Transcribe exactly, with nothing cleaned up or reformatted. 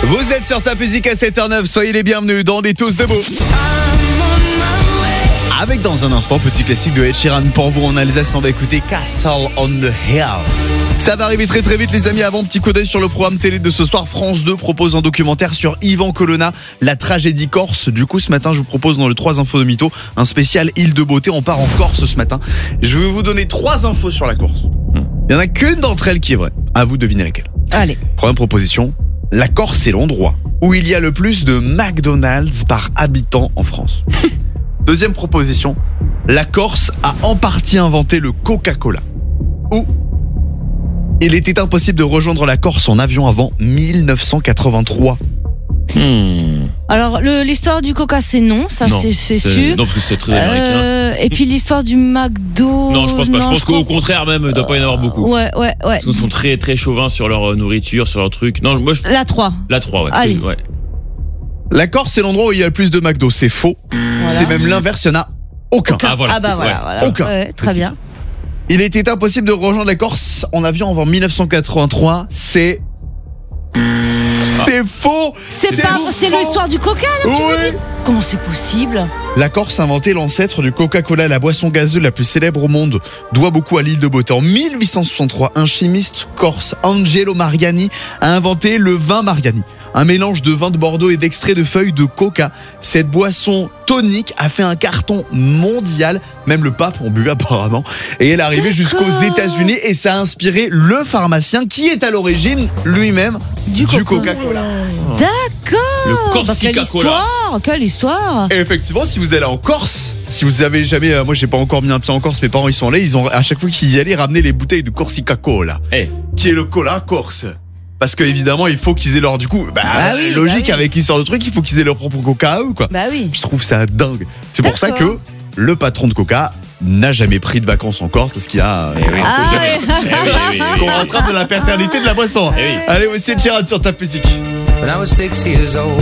Vous êtes sur Top Music à sept heures zéro neuf, soyez les bienvenus dans des Tous Debout. Avec dans un instant, petit classique de Ed Sheeran pour vous en Alsace, on va écouter Castle on the Hill. Ça va arriver très très vite les amis. Avant, petit coup d'œil sur le programme télé de ce soir. France deux propose un documentaire sur Yvan Colonna, la tragédie corse. Du coup ce matin je vous propose dans le trois infos de Mytho un spécial île de beauté. On part en Corse ce matin. Je vais vous donner trois infos sur la Corse. Il n'y en a qu'une d'entre elles qui est vraie. À vous de deviner laquelle. Allez. Première proposition, la Corse est l'endroit où il y a le plus de McDonald's par habitant en France. Deuxième proposition, la Corse a en partie inventé le Coca-Cola. Ou il était impossible de rejoindre la Corse en avion avant mille neuf cent quatre-vingt-trois. Hmm. Alors le, l'histoire du Coca c'est non, ça Non, c'est, c'est c'est- sûr. Non, parce que c'est très américain. Euh, et puis l'histoire du McDo. Non, je pense pas. Je non, pense qu'au crois- contraire, même, il ne doit pas y en avoir beaucoup. Ouais, ouais, ouais. Parce qu'ils sont très, très chauvins sur leur euh, nourriture, sur leur truc. Non, moi, je... La trois. la trois, ouais. Allez. Ouais. La Corse c'est l'endroit où il y a le plus de McDo. C'est faux. Voilà. C'est même l'inverse, il n'y en a aucun. Ah, voilà. Ah bah c'est- voilà, ouais. voilà. Aucun. Ouais, très bien. Il était impossible de rejoindre la Corse en avion avant mille neuf cent quatre-vingt-trois. C'est... C'est faux. C'est pas, c'est faux. l'histoire du Coca là, tu Oui. veux dire ? Comment c'est possible ? La Corse a inventé l'ancêtre du Coca-Cola, la boisson gazeuse la plus célèbre au monde, doit beaucoup à l'île de beauté. En mille huit cent soixante-trois, un chimiste corse, Angelo Mariani, a inventé le vin Mariani, un mélange de vin de Bordeaux et d'extrait de feuilles de coca. Cette boisson tonique a fait un carton mondial, même le pape en buvait apparemment, et elle est arrivée jusqu'aux D'accord. États-Unis et ça a inspiré le pharmacien qui est à l'origine lui-même Du du Coca. Coca-Cola. D'accord. Le Bah, quelle Corsica Cola. histoire, quelle histoire. Et effectivement, si vous allez en Corse, si vous avez jamais, euh, moi j'ai pas encore mis un pied en Corse, mes parents ils sont allés, ils ont à chaque fois qu'ils y allaient ramener les bouteilles de Corsica Cola, Eh. qui est le cola corse. Parce que évidemment, il faut qu'ils aient leur du coup, bah, Bah oui, logique bah oui. avec l'histoire de truc, il faut qu'ils aient leur propre Coca à eux quoi. Bah oui. Je trouve ça dingue. C'est pour ça D'accord. que le patron de Coca n'a jamais pris de vacances en Corse parce qu'il y a Eh oui. Ah ouais. Eh oui, eh oui, eh oui. qu'on rattrape de la paternité de la boisson. Eh oui. Allez, voici Ed Sheeran sur Top Music. When I was six years old.